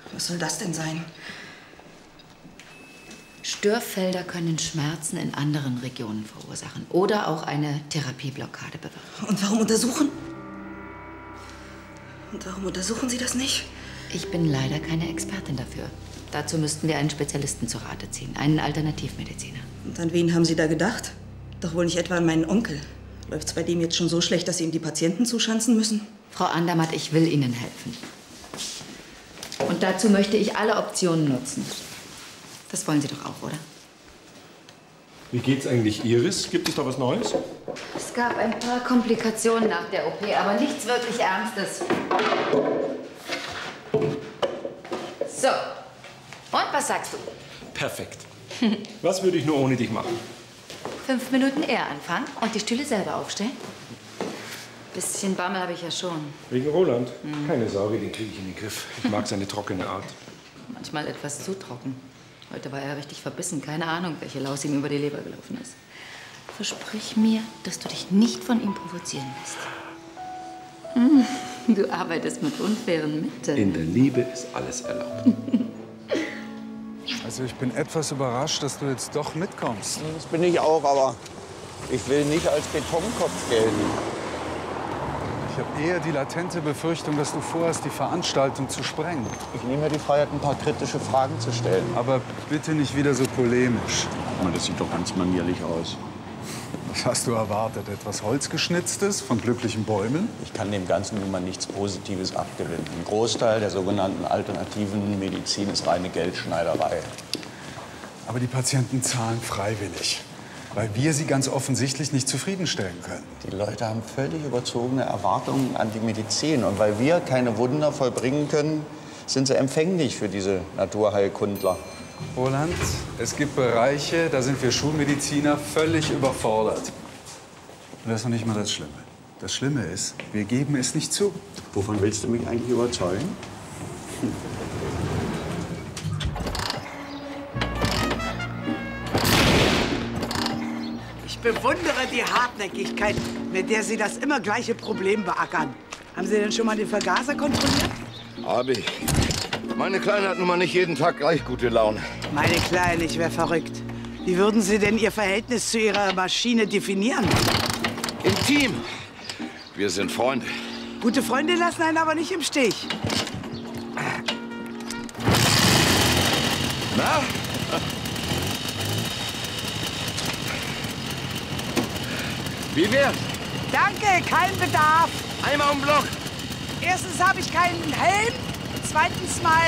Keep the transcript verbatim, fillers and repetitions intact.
Was soll das denn sein? Störfelder können Schmerzen in anderen Regionen verursachen oder auch eine Therapieblockade bewirken. Und warum untersuchen? Und warum untersuchen Sie das nicht? Ich bin leider keine Expertin dafür. Dazu müssten wir einen Spezialisten zu Rate ziehen, einen Alternativmediziner. Und an wen haben Sie da gedacht? Doch wohl nicht etwa an meinen Onkel. Läuft's bei dem jetzt schon so schlecht, dass Sie ihm die Patienten zuschanzen müssen? Frau Andermatt, ich will Ihnen helfen. Und dazu möchte ich alle Optionen nutzen. Das wollen Sie doch auch, oder? Wie geht's eigentlich Iris? Gibt es da was Neues? Es gab ein paar Komplikationen nach der O P, aber nichts wirklich Ernstes. So. Und was sagst du? Perfekt. Was würde ich nur ohne dich machen? Fünf Minuten eher anfangen und die Stühle selber aufstellen? Bisschen Bammel habe ich ja schon. Wegen Roland? Mhm. Keine Sorge, den kriege ich in den Griff. Ich mag seine trockene Art. Manchmal etwas zu trocken. Heute war er richtig verbissen. Keine Ahnung, welche Laus ihm über die Leber gelaufen ist. Versprich mir, dass du dich nicht von ihm provozieren lässt. Du arbeitest mit unfairen Mitteln. In der Liebe ist alles erlaubt. Also ich bin etwas überrascht, dass du jetzt doch mitkommst. Das bin ich auch, aber ich will nicht als Betonkopf gelten. Ich habe eher die latente Befürchtung, dass du vorhast, die Veranstaltung zu sprengen. Ich nehme mir die Freiheit, ein paar kritische Fragen zu stellen. Aber bitte nicht wieder so polemisch. Das sieht doch ganz manierlich aus. Was hast du erwartet? Etwas Holzgeschnitztes von glücklichen Bäumen? Ich kann dem Ganzen nun mal nichts Positives abgewinnen. Ein Großteil der sogenannten alternativen Medizin ist reine Geldschneiderei. Aber die Patienten zahlen freiwillig, weil wir sie ganz offensichtlich nicht zufriedenstellen können. Die Leute haben völlig überzogene Erwartungen an die Medizin. Und weil wir keine Wunder vollbringen können, sind sie empfänglich für diese Naturheilkundler. Roland, es gibt Bereiche, da sind wir Schulmediziner völlig überfordert. Und das ist noch nicht mal das Schlimme. Das Schlimme ist, wir geben es nicht zu. Wovon willst du mich eigentlich überzeugen? Hm. Ich bewundere die Hartnäckigkeit, mit der Sie das immer gleiche Problem beackern. Haben Sie denn schon mal den Vergaser kontrolliert? Hab ich. Meine Kleine hat nun mal nicht jeden Tag gleich gute Laune. Meine Kleine, ich wäre verrückt. Wie würden Sie denn Ihr Verhältnis zu Ihrer Maschine definieren? Intim. Wir sind Freunde. Gute Freunde lassen einen aber nicht im Stich. Na? Wie wär's? Danke, kein Bedarf. Einmal um Block. Erstens habe ich keinen Helm. Zweitens mal